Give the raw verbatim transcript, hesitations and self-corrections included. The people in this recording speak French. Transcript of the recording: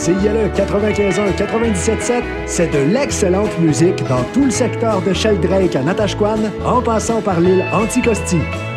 C I L E quatre-vingt-quinze un quatre-vingt-dix-sept sept, c'est de l'excellente musique dans tout le secteur de Sheldrake à Natashquan, en passant par l'île Anticosti.